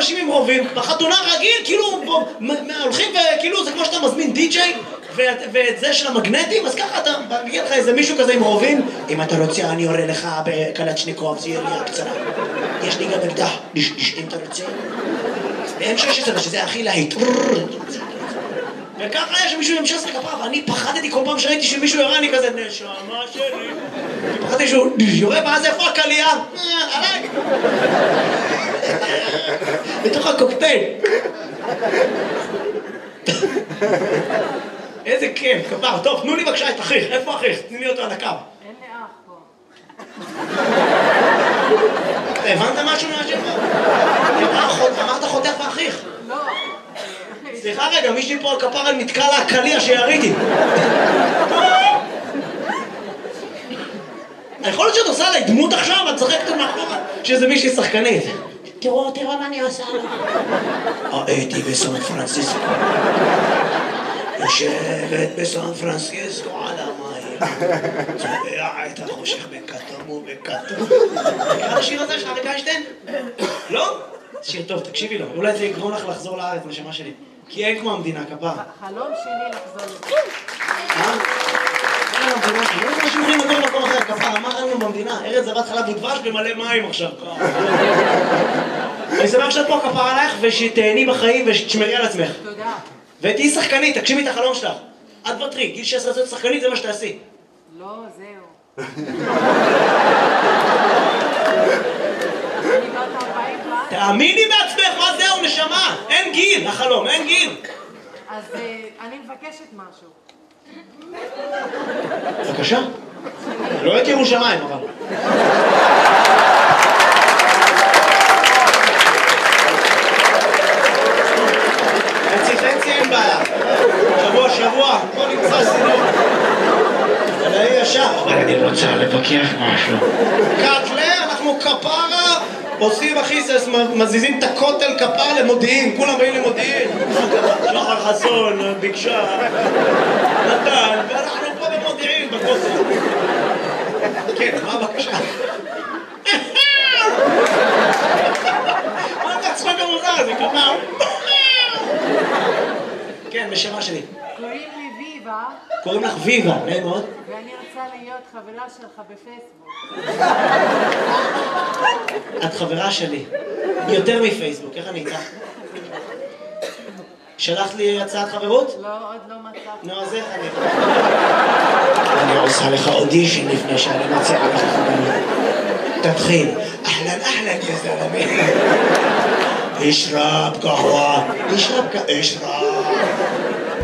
אנשים עם רובים, בחתונה רגיל, כאילו, הולכים וכאילו, זה כמו שאתה מזמין די-ג'יי, ואת זה של המגנטים, אז ככה אתה מגיע לך איזה מישהו כזה עם רובים, אם אתה רוצה, אני יורה לך בקלצ'ניקוב, זה ירייה קצרה. יש לי גם אקדח, אם אתה רוצה. ב-M16, שזה הכי להיט. וככה יש מישהו עם 16 כפה, ואני פחדתי כל פעם שראיתי שמישהו יורה, אני כזה, נשמה שלי. פחדתי שהוא יורה, ואז איפה הקלייה? עליי. בתוך הקוקטייל. איזה כיף, כפר. טוב, תנו לי בבקשה את אחיך. איפה אחיך? תני לי אותו על הקו. אין לי אח פה. הבנת משהו מהשאלה? אמרת חותך ואחיך. לא. סליחה רגע, מישהי פה על כפר על נתקע לה הקליע שיריתי. יכול להיות שאת עושה עליי דמות עכשיו, את צחקת מאחורה, שזה מישהי שחקנית. תראו מה אני עושה לה. הייתי בסן פרנסיסקו. יושבת בסן פרנסיסקו על המים. צובע את החושך בכתום ובכתום. מכיר השיר הזה של אריק איינשטיין? לא? שיר טוב, תקשיבי לו. אולי זה יגרום לך לחזור לארץ, נשמה שלי. כי אין כמו המדינה, כפר. חלום שלי לחזור לזה. אין המדינה, לא יודע אנשים אומרים לגור במקום אחר, כפר, אמר לנו במדינה, ארץ זבת חלב ודבש במלא מים עכשיו. אני שמח שאת פה כפר עלייך ושתהני בחיים ושתשמרי על עצמך. תודה. ותהיי שחקנית, תגשימי את החלום שלך. את בטרי, גיל 16 להיות שחקנית זה מה שתעשי. לא, זהו. תאמיני בעצמך, מה זהו נשמה? אין גיל, החלום, אין גיל. אז אני מבקשת משהו. בבקשה. לא את ירושלים, אבל. חצי אין בעיה. שבוע, פה נמצא סינור. זה לא ישר. אני רוצה לבקש משהו. קטלה, אנחנו כפרה. עושים אחי, מזיזים את הכותל כפר למודיעין, כולם באים למודיעין. שחר חסון, ביקשה, נתן, ואנחנו פה במודיעין, בכותל. כן, מה הבקשה? מה אתה צחוק המוזר הזה, כפר? כן, בשמה שלי. קוראים לי ויבה. קוראים לך ויבה, נעים מאוד. ואני רוצה להיות חברה שלך בפייסבוק. את חברה שלי. יותר מפייסבוק, איך אני איתך? שלחת לי הצעת חברות? לא, עוד לא מצאתי. נו, אז איך אני... אני עושה לך אודישן לפני שאני מציעה לך חברות. תתחיל. אהלן, יא זלמי. אשרב קהווה. אשרב.